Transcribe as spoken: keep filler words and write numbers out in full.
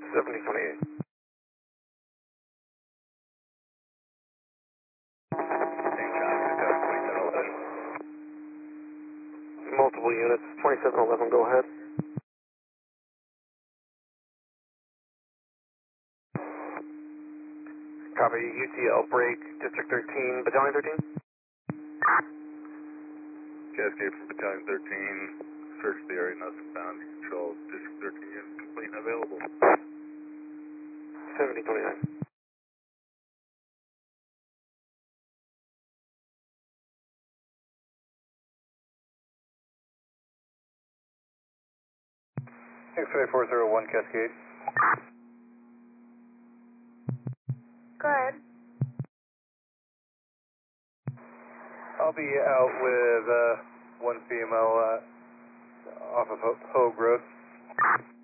seventy twenty-eight. Same traffic to code twenty-seven eleven. Multiple units, twenty-seven eleven, go ahead. Copy, U T L break, District thirteen, Battalion thirteen. Cascade from Battalion thirteen, search the area, nothing found. Control, District thirteen units complete and available. seventy twenty-nine. X-ray four zero one, Cascade. Go ahead. I'll be out with uh, one female uh, off of Ho, Ho Growth.